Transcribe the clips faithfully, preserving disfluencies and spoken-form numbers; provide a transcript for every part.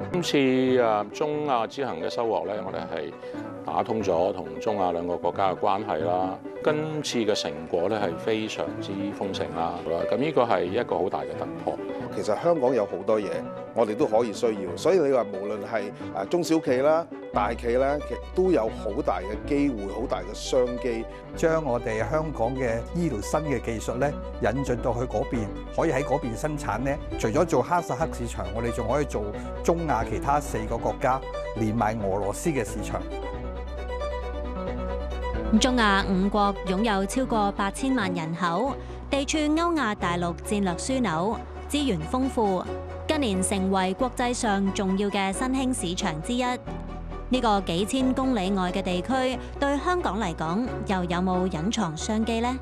今次誒中亞之行嘅收穫咧，我哋係打通咗同中亞兩個國家嘅關係啦。今次嘅成果咧係非常之豐盛啦。咁呢個係一個好大嘅突破。 其實香港有好多嘢，我哋都可以需要。所以你話無論係誒中小企啦、大企啦，其實都有好大嘅機會、好大嘅商機。 將我哋香港嘅醫療新嘅技術咧引進到去嗰邊，可以喺嗰邊生產咧。除咗做哈薩克市場，我哋仲可以做中亞其他四個國家，連埋俄羅斯嘅市場。 中亞五國擁有超過八千萬人口，地處歐亞大陸戰略樞紐，資源豐富，近年成為國際上重要嘅新興市場之一。呢個幾千公里外嘅地區，對香港嚟講，又有冇隱藏商機呢？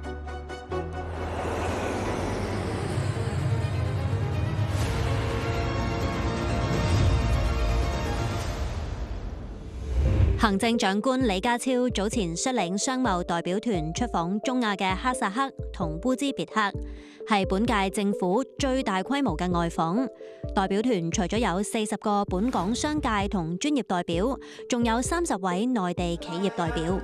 行政長官李家超早前率領商貿代表團出訪中亞嘅哈薩克同烏茲別克，係本屆政府最大規模嘅外訪。代表團除咗有四十個本港商界同專業代表，仲有三十位內地企業代表。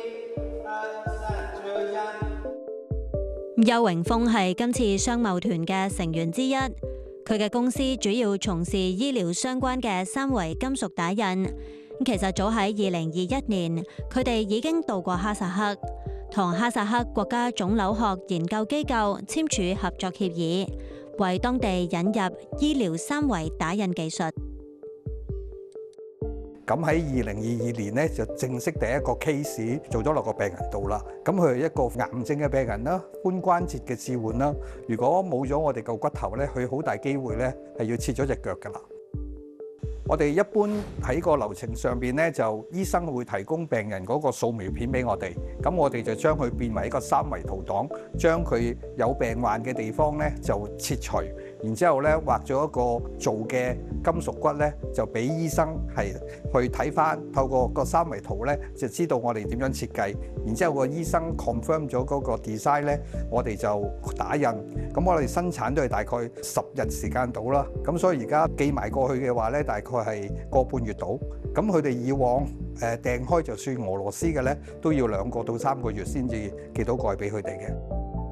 邱榮峰係今次商貿團嘅成員之一，佢嘅公司主要從事醫療相關嘅三維金屬打印。其實早喺二零二一年，佢哋已經到過哈薩克，同哈薩克國家腫瘤學研究機構簽署合作協議，為當地引入醫療三維打印技術。 咁喺二零二二年咧，就正式第一個 case 做咗落個病人度啦。咁佢係一個癌症嘅病人啦，髖關節嘅置換啦。如果冇咗我哋嚿骨頭咧，佢好大機會咧係要切咗隻腳噶啦。我哋一般喺個流程上邊咧，就醫生會提供病人嗰個掃描片俾我哋，咁我哋就將佢變為一個三維圖檔，將佢有病患嘅地方咧就切除，然之後咧畫咗一個做嘅金屬骨咧，就俾醫生係去睇翻，透過個三維圖咧就知道我哋點樣設計，然之後個醫生 confirm 咗嗰個 design 咧，我哋就打印，咁我哋生產都係大概十日時間到啦，咁所以而家寄埋過去嘅話咧，大概係個半月到，咁佢哋以往誒訂開就算俄羅斯嘅咧，都要兩個到三個月先至寄到過去俾佢哋嘅。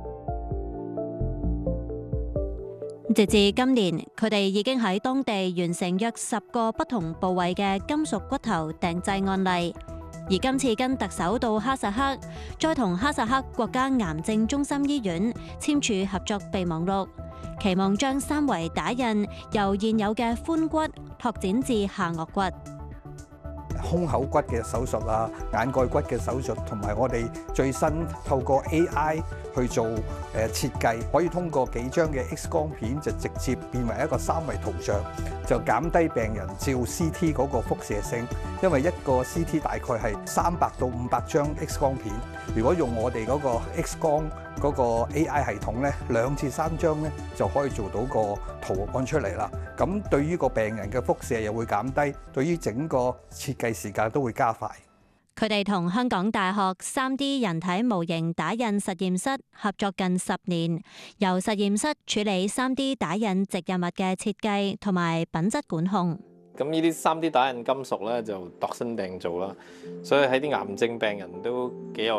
直至今年，佢哋已經喺當地完成約十個不同部位嘅金屬骨頭訂製案例，而今次跟特首到哈薩克，再同哈薩克國家癌症中心醫院簽署合作備忘錄，期望將三維打印由現有嘅髖骨拓展至下顎骨。 胸口骨嘅手術啊，眼蓋骨嘅手術，同埋我哋最新透過 A I 去做誒設計，可以通過幾張嘅 X 光片就直接變為一個三維圖像，就減低病人照 C T 嗰個輻射性。因為一個 C T 大概係三百到五百張 X 光片，如果用我哋嗰個 X 光嗰個 A I 系統咧，兩至三張咧就可以做到個圖案出嚟啦。咁對於個病人嘅輻射又會減低，對於整個設計時間都會加快。 佢哋同香港大學 三 D 人體模型打印實驗室合作近十年，由實驗室處理 三 D 打印植入物嘅設計同埋品質管控。 咁呢啲 三 D 打印金屬咧就度身訂造啦，所以喺啲癌症病人都幾有